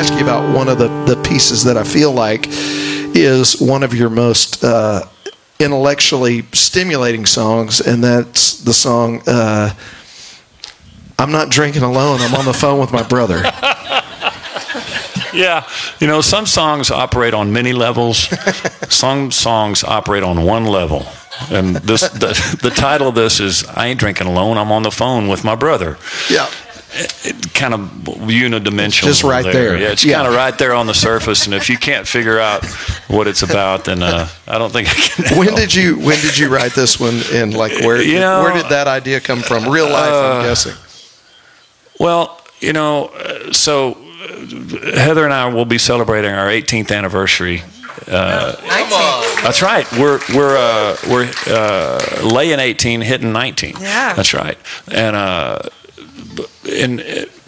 ask you about one of the pieces that I feel like is one of your most intellectually stimulating songs, and that's the song I'm Not Drinking Alone, I'm on the phone with my brother. Yeah, some songs operate on many levels. Some songs operate on one level. And the title of this is I Ain't Drinking Alone, I'm on the phone with my brother. Yeah. It kind of unidimensional. Just right there. Yeah, it's kind of right there on the surface, and if you can't figure out what it's about, then I don't think I can. When did you write this one, and like where did that idea come from? Real life, I'm guessing. Well, so Heather and I will be celebrating our 18th anniversary. That's right. We're laying 18, hitting 19. Yeah. That's right. And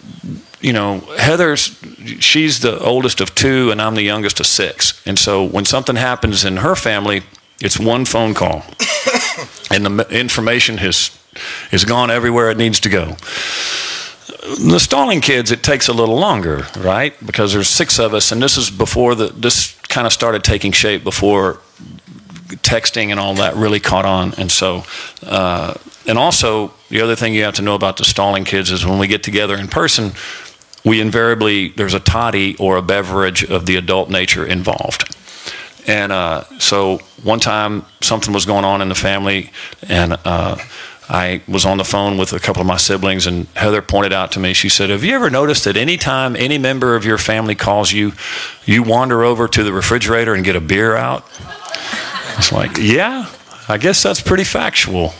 she's the oldest of two, and I'm the youngest of six. And so when something happens in her family, it's one phone call, and the information has gone everywhere it needs to go. The Stalling Kids, it takes a little longer, right? Because there's six of us, and this is before this kind of started taking shape, before texting and all that really caught on. And so, and also the other thing you have to know about the Stalling Kids is when we get together in person, we invariably, there's a toddy or a beverage of the adult nature involved. And so one time something was going on in the family, and I was on the phone with a couple of my siblings, and Heather pointed out to me, she said, have you ever noticed that any time any member of your family calls you, you wander over to the refrigerator and get a beer out? It's like, yeah, I guess that's pretty factual.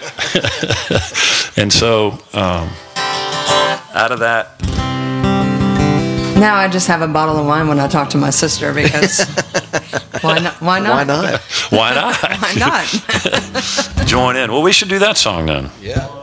And so out of that. Now I just have a bottle of wine when I talk to my sister, because why not? Why not? Why not? Why not? Join in. Well, we should do that song then. Yeah.